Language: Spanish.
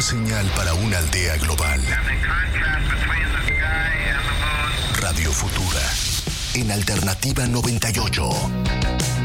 una señal para una aldea global. Radio Futura, en Alternativa 98.